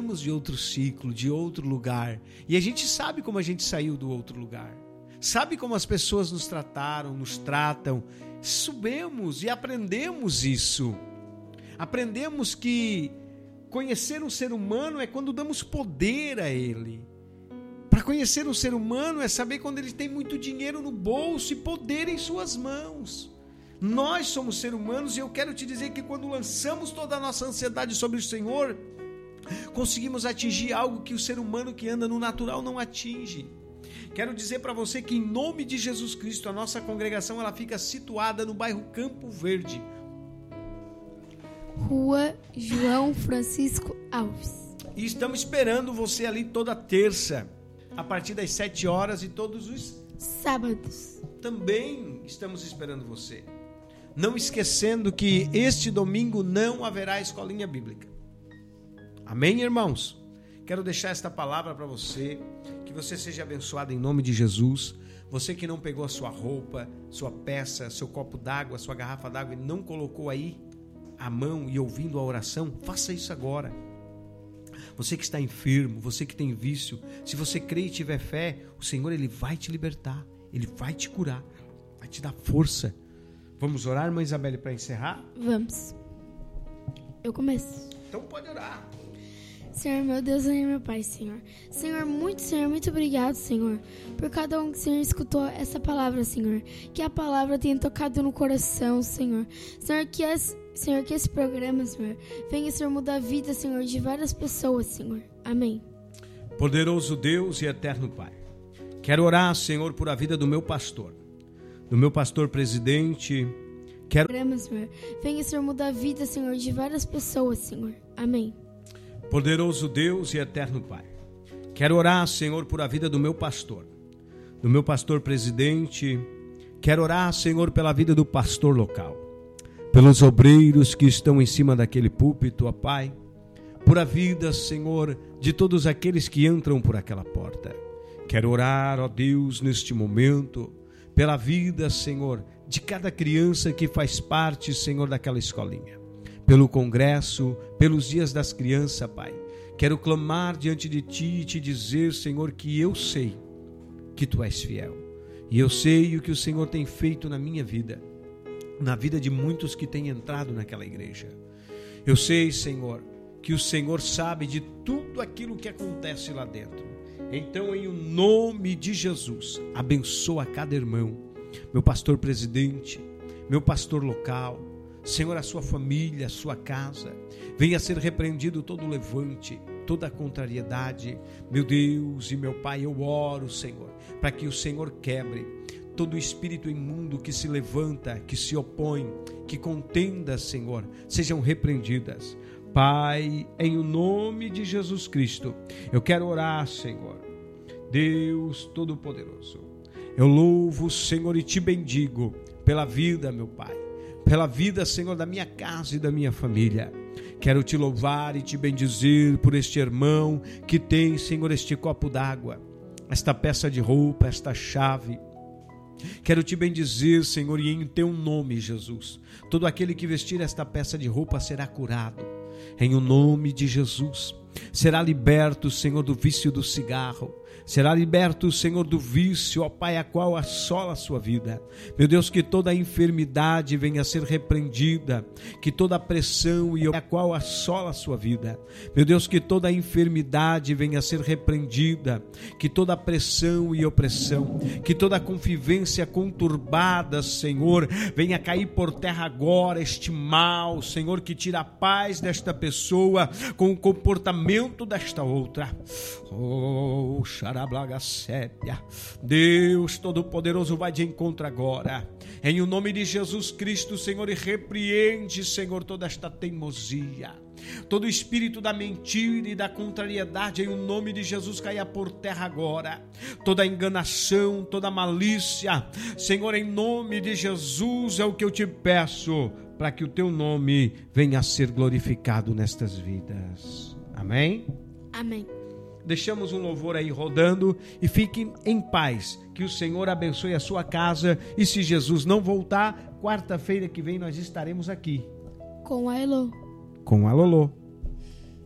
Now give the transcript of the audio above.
estamos de outro ciclo, de outro lugar. E a gente sabe como a gente saiu do outro lugar. Sabe como as pessoas nos trataram, nos tratam. Subimos e aprendemos isso. Aprendemos que conhecer um ser humano é quando damos poder a ele. Para conhecer um ser humano é saber quando ele tem muito dinheiro no bolso e poder em suas mãos. Nós somos seres humanos e eu quero te dizer que quando lançamos toda a nossa ansiedade sobre o Senhor, conseguimos atingir algo que o ser humano que anda no natural não atinge. Quero dizer para você que em nome de Jesus Cristo, a nossa congregação ela fica situada no bairro Campo Verde. Rua João Francisco Alves. E estamos esperando você ali toda terça, a partir das 7 horas e todos os sábados. Também estamos esperando você. Não esquecendo que este domingo não haverá escolinha bíblica. Amém, irmãos? Quero deixar esta palavra para você, que você seja abençoado em nome de Jesus. Você que não pegou a sua roupa, sua peça, seu copo d'água, sua garrafa d'água e não colocou aí a mão e ouvindo a oração, faça isso agora. Você que está enfermo, você que tem vício, se você crê e tiver fé, o Senhor ele vai te libertar, ele vai te curar, vai te dar força. Vamos orar, irmã Isabelle, para encerrar? Vamos. Eu começo. Então pode orar. Senhor, meu Deus e meu Pai, Senhor. Senhor, muito obrigado, Senhor, por cada um que o Senhor escutou essa palavra, Senhor. Que a palavra tenha tocado no coração, Senhor. Senhor, que esse programa, Senhor, venha, Senhor, mudar a vida, Senhor, de várias pessoas, Senhor. Amém. Poderoso Deus e eterno Pai, quero orar, Senhor, por a vida do meu pastor presidente. Quero... Programa, Senhor, venha, Senhor, mudar a vida, Senhor, de várias pessoas, Senhor. Amém. Poderoso Deus e eterno Pai, quero orar, Senhor, por a vida do meu pastor presidente. Quero orar, Senhor, pela vida do pastor local, pelos obreiros que estão em cima daquele púlpito, ó Pai, por a vida, Senhor, de todos aqueles que entram por aquela porta. Quero orar, ó Deus, neste momento, pela vida, Senhor, de cada criança que faz parte, Senhor, daquela escolinha, pelo congresso, pelos dias das crianças, Pai. Quero clamar diante de Ti e Te dizer, Senhor, que eu sei que Tu és fiel. E eu sei o que o Senhor tem feito na minha vida, na vida de muitos que têm entrado naquela igreja. Eu sei, Senhor, que o Senhor sabe de tudo aquilo que acontece lá dentro. Então, em nome de Jesus, abençoa cada irmão, meu pastor presidente, meu pastor local, Senhor, a sua família, a sua casa. Venha ser repreendido todo o levante, toda a contrariedade. Meu Deus e meu Pai, eu oro, Senhor, para que o Senhor quebre todo espírito imundo que se levanta, que se opõe, que contenda, Senhor, sejam repreendidas. Pai, em o nome de Jesus Cristo, eu quero orar, Senhor, Deus Todo-Poderoso. Eu louvo, Senhor, e Te bendigo pela vida, meu Pai, pela vida, Senhor, da minha casa e da minha família. Quero Te louvar e Te bendizer por este irmão que tem, Senhor, este copo d'água, esta peça de roupa, esta chave. Quero Te bendizer, Senhor, e em Teu nome, Jesus, todo aquele que vestir esta peça de roupa será curado. Em o nome de Jesus, será liberto, Senhor, do vício do cigarro. Será liberto, Senhor, do vício, ó Pai, a qual assola a sua vida. Meu Deus, que toda enfermidade venha a ser repreendida, que toda pressão e a qual assola a sua vida. Meu Deus, que toda enfermidade venha a ser repreendida, que toda pressão e opressão, que toda convivência conturbada, Senhor, venha cair por terra agora, este mal, Senhor, que tira a paz desta pessoa com o comportamento desta outra. Oh, Deus Todo-Poderoso, vai de encontro agora, em o nome de Jesus Cristo, Senhor, e repreende, Senhor, toda esta teimosia, todo espírito da mentira e da contrariedade, em o nome de Jesus, caia por terra agora, toda enganação, toda malícia, Senhor, em nome de Jesus, é o que eu te peço, para que o teu nome venha a ser glorificado nestas vidas. Amém? Amém. Deixamos um louvor aí rodando e fiquem em paz. Que o Senhor abençoe a sua casa. E se Jesus não voltar, quarta-feira que vem nós estaremos aqui. Com a Elô. Com a Lolô.